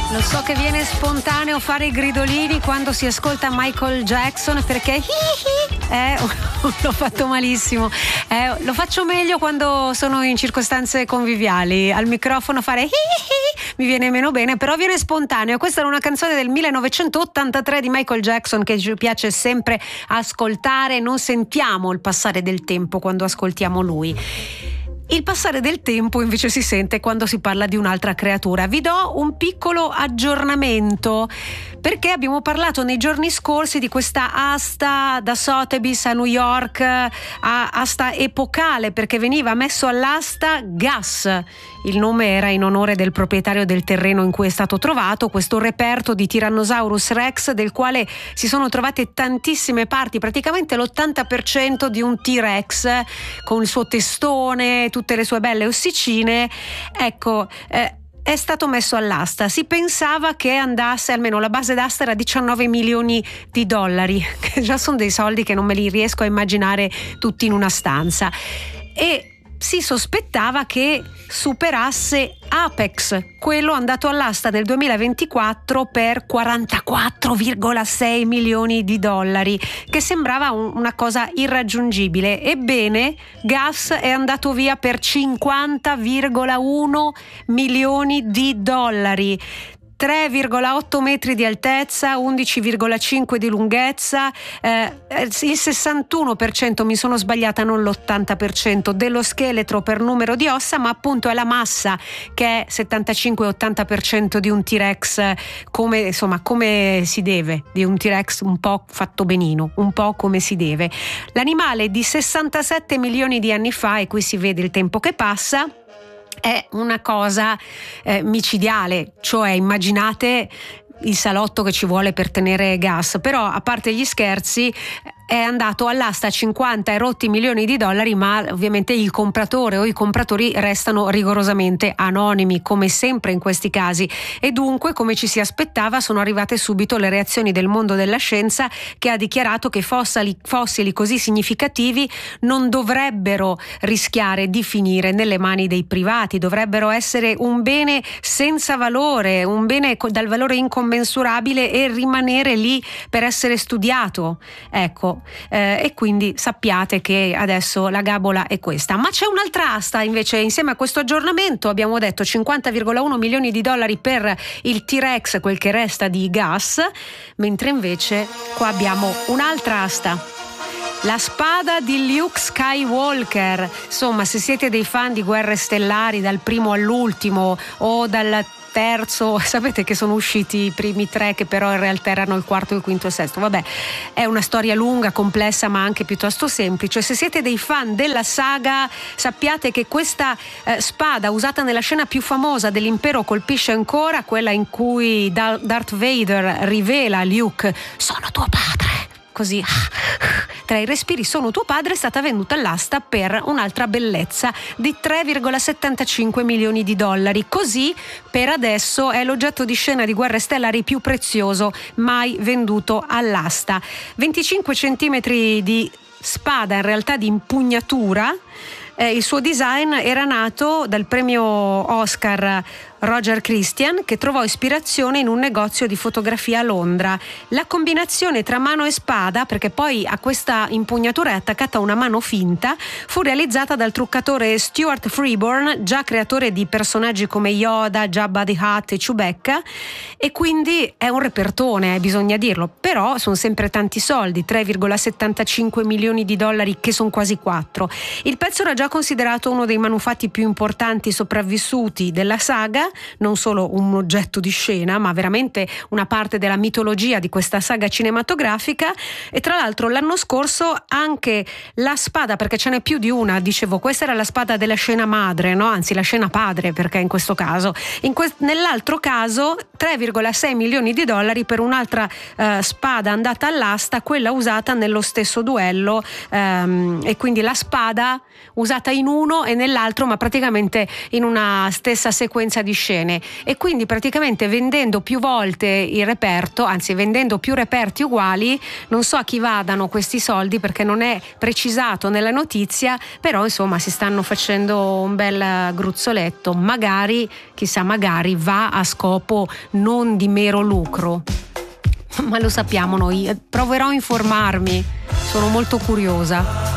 Lo so che viene spontaneo fare i gridolini quando si ascolta Michael Jackson, perché l'ho fatto malissimo. Lo faccio meglio quando sono in circostanze conviviali. Al microfono fare mi viene meno bene, però viene spontaneo. Questa era una canzone del 1983 di Michael Jackson che ci piace sempre ascoltare. Non sentiamo il passare del tempo quando ascoltiamo lui. Il passare del tempo invece si sente quando si parla di un'altra creatura. Vi do un piccolo aggiornamento, perché abbiamo parlato nei giorni scorsi di questa asta da Sotheby's a New York, asta epocale, perché veniva messo all'asta Gus. Il nome era in onore del proprietario del terreno in cui è stato trovato, questo reperto di Tyrannosaurus Rex, del quale si sono trovate tantissime parti, praticamente l'80% di un T-Rex, con il suo testone, tutte le sue belle ossicine. Ecco, è stato messo all'asta. Si pensava che andasse, almeno la base d'asta era 19 milioni di dollari, che già sono dei soldi che non me li riesco a immaginare tutti in una stanza. E si sospettava che superasse Apex, quello andato all'asta nel 2024 per 44,6 milioni di dollari, che sembrava una cosa irraggiungibile. Ebbene, Gus è andato via per 50,1 milioni di dollari. 3,8 metri di altezza, 11,5 di lunghezza, il 61%, mi sono sbagliata, non l'80% dello scheletro per numero di ossa, ma appunto è la massa che è 75-80% di un T-Rex, come si deve, di un T-Rex un po' fatto benino, un po' come si deve. L'animale di 67 milioni di anni fa, e qui si vede il tempo che passa, è una cosa micidiale, cioè immaginate il salotto che ci vuole per tenere gas. Però, a parte gli scherzi, è andato all'asta a 50 e rotti milioni di dollari, ma ovviamente il compratore o i compratori restano rigorosamente anonimi, come sempre in questi casi, e dunque, come ci si aspettava, sono arrivate subito le reazioni del mondo della scienza, che ha dichiarato che fossili così significativi non dovrebbero rischiare di finire nelle mani dei privati, dovrebbero essere un bene senza valore, un bene dal valore incommensurabile, e rimanere lì per essere studiato. Ecco. E quindi sappiate che adesso la gabola è questa. Ma c'è un'altra asta invece insieme a questo aggiornamento. Abbiamo detto 50,1 milioni di dollari per il T-Rex, quel che resta di Gus, mentre invece qua abbiamo un'altra asta, la spada di Luke Skywalker. Insomma, se siete dei fan di Guerre Stellari dal primo all'ultimo o dal terzo, sapete che sono usciti i primi 3 che però in realtà erano il quarto, il quinto e il sesto. Vabbè, è una storia lunga, complessa, ma anche piuttosto semplice. Se siete dei fan della saga, sappiate che questa spada, usata nella scena più famosa dell'Impero colpisce ancora, quella in cui Darth Vader rivela a Luke: sono tuo padre. Così, tra i respiri, sono tuo padre, è stata venduta all'asta per un'altra bellezza di 3,75 milioni di dollari. Così per adesso è l'oggetto di scena di Guerre Stellari più prezioso mai venduto all'asta. 25 centimetri di spada, in realtà di impugnatura. Il suo design era nato dal premio Oscar Roger Christian, che trovò ispirazione in un negozio di fotografia a Londra. La combinazione tra mano e spada, perché poi a questa impugnatura è attaccata una mano finta, fu realizzata dal truccatore Stuart Freeborn, già creatore di personaggi come Yoda, Jabba the Hutt e Chewbacca, e quindi è un repertone, bisogna dirlo. Però sono sempre tanti soldi, 3,75 milioni di dollari, che sono quasi 4. Il pezzo era già considerato uno dei manufatti più importanti sopravvissuti della saga, non solo un oggetto di scena, ma veramente una parte della mitologia di questa saga cinematografica. E tra l'altro l'anno scorso anche la spada, perché ce n'è più di una, dicevo, questa era la spada della scena madre, no? Anzi, la scena padre, perché in questo caso, nell'altro caso 3,6 milioni di dollari per un'altra spada andata all'asta, quella usata nello stesso duello, e quindi la spada usata in uno e nell'altro, ma praticamente in una stessa sequenza di scene, e quindi praticamente vendendo più volte il reperto, anzi vendendo più reperti uguali, non so a chi vadano questi soldi perché non è precisato nella notizia, però insomma si stanno facendo un bel gruzzoletto, magari, chissà, magari va a scopo non di mero lucro, ma lo sappiamo noi. Proverò a informarmi, sono molto curiosa.